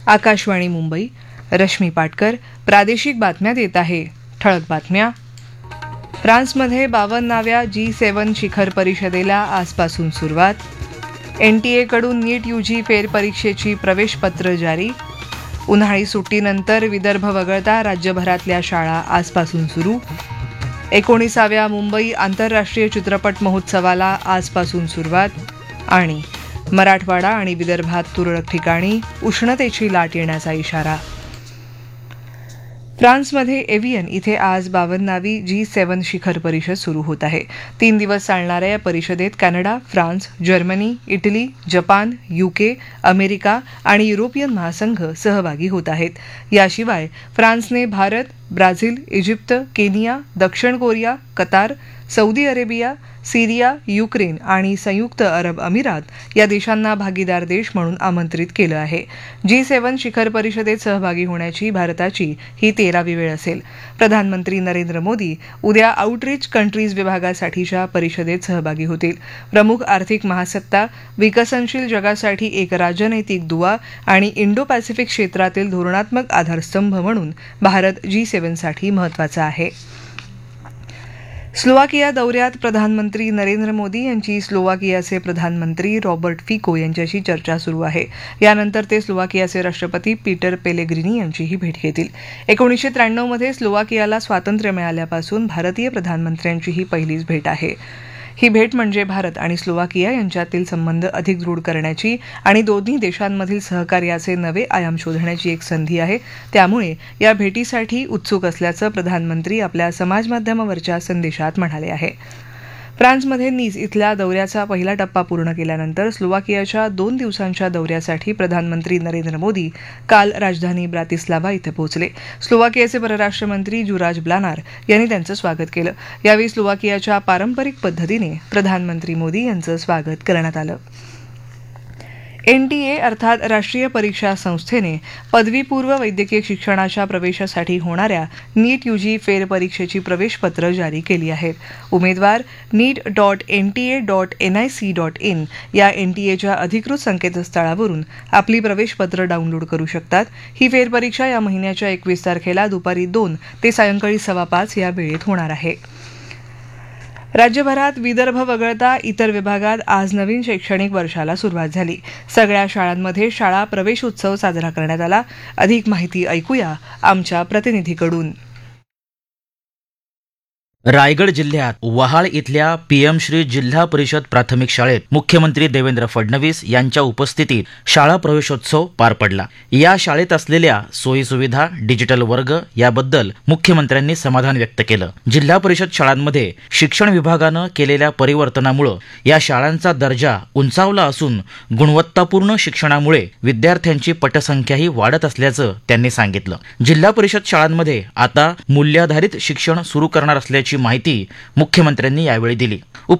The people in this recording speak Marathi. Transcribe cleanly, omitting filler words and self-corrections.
आकाशवाणी मुंबई, रश्मी पाटकर. प्रादेशिक बातम्या देत आहे. ठळक बातम्या. फ्रान्समध्ये 52व्या G7 शिखर परिषदेला आजपासून सुरुवात. NTA कडून नीट UG फेरपरीक्षेची प्रवेशपत्र जारी. उन्हाळी सुट्टीनंतर विदर्भ वगळता राज्यभरातल्या शाळा आजपासून सुरू. 19व्या मुंबई आंतरराष्ट्रीय चित्रपट महोत्सवाला आजपासून सुरुवात. आणि मराठवाडा आणि विदर्भात तुरळक ठिकाणी उष्णतेची लाट येण्याचा इशारा. फ्रान्समध्ये एव्हियन इथे आज 52वी G7 शिखर परिषद सुरू होत आहे. 3 दिवस चालणाऱ्या या परिषदेत Canada, France, Germany, Italy, Japan, UK, America आणि युरोपियन महासंघ सहभागी होत आहेत. याशिवाय फ्रान्सने भारत, ब्राझील, इजिप्त, केनिया, दक्षिण कोरिया, कतार, सौदी अरेबिया, सिरिया, युक्रेन आणि संयुक्त अरब अमिरात या देशांना भागीदार देश म्हणून आमंत्रित केलं आहे. G7 शिखर परिषदेत सहभागी होण्याची भारताची ही 13वी वेळ असेल. प्रधानमंत्री नरेंद्र मोदी उद्या आउटरीच कंट्रीज विभागासाठीच्या परिषदेत सहभागी होतील. प्रमुख आर्थिक महासत्ता, विकसनशील जगासाठी एक राजनैतिक दुवा आणि इंडो पॅसिफिक क्षेत्रातील धोरणात्मक आधारस्तंभ म्हणून भारत G7 साठी महत्वाचा आहे. स्लोवाकिया दौऱ्यात प्रधानमंत्री नरेंद्र मोदी यांची स्लोवाकियाचे प्रधानमंत्री रॉबर्ट फिको यांच्याशी चर्चा सुरू आहे. यानंतर ते स्लोवाकियाचे राष्ट्रपती पीटर पेलेग्रिनी यांचीही भेट घेतील. 1993 मध्ये स्लोवाकियाला स्वातंत्र्य मिळाल्यापासून भारतीय प्रधानमंत्र्यांची ही पहिलीच भेट आहे. ही भेट म्हणजे भारत आणि स्लोवाकिया यांच्यातील संबंध अधिक दृढ करण्याची आणि दोन्ही देशांमधील सहकार्याचे नवे आयाम शोधण्याची एक संधी आहे. त्यामुळे या भेटीसाठी उत्सुक असल्याचं प्रधानमंत्री आपल्या समाजमाध्यमावरच्या संदेशात म्हणाले आहे. फ्रान्समध्ये नीस इथल्या दौऱ्याचा पहिला टप्पा पूर्ण केल्यानंतर स्लोवाकियाच्या 2 दिवसांच्या दौऱ्यासाठी प्रधानमंत्री नरेंद्र मोदी काल राजधानी ब्रातिस्लावा इथे पोहोचले. स्लोवाकियाचे परराष्ट्र मंत्री जुराज ब्लानार यांनी त्यांचं स्वागत केलं. यावेळी स्लोवाकियाच्या पारंपरिक पद्धतीने प्रधानमंत्री मोदी यांचं स्वागत करण्यात आलं. NTA अर्थात राष्ट्रीय परीक्षा संस्थेने पदवीपूर्व वैद्यकीय शिक्षणाच्या प्रवेशासाठी होणाऱ्या नीट UG फेरपरीक्षेची प्रवेशपत्र जारी केली आहेत. उमेदवार neet.nta.nic.in या NTAच्या अधिकृत संकेतस्थळावरून आपली प्रवेशपत्र डाउनलोड करू शकतात. ही फेरपरीक्षा या महिन्याच्या 21 तारखेला दुपारी 2 ते सायंकाळी 5:15 या वेळेत होणार आहे. राज्यभरात विदर्भ वगळता इतर विभागात आज नवीन शैक्षणिक वर्षाला सुरुवात झाली. सगळ्या शाळांमध्ये शाळा प्रवेशोत्सव साजरा करण्यात आला. अधिक माहिती ऐकूया आमच्या प्रतिनिधीकडून. रायगड जिल्ह्यात वहाळ इथल्या PM श्री जिल्हा परिषद प्राथमिक शाळेत मुख्यमंत्री देवेंद्र फडणवीस यांच्या उपस्थितीत शाळा प्रवेशोत्सव पार पडला. या शाळेत असलेल्या सोयीसुविधा, डिजिटल वर्ग याबद्दल मुख्यमंत्र्यांनी समाधान व्यक्त केलं. जिल्हा परिषद शाळांमध्ये शिक्षण विभागानं केलेल्या परिवर्तनामुळे या शाळांचा दर्जा उंचावला असून गुणवत्तापूर्ण शिक्षणामुळे विद्यार्थ्यांची पटसंख्याही वाढत असल्याचं त्यांनी सांगितलं. जिल्हा परिषद शाळांमध्ये आता मूल्याधारित शिक्षण सुरू करणार असल्याची माहिती मुख्यमंत्र्यांनी यावेळी दिली.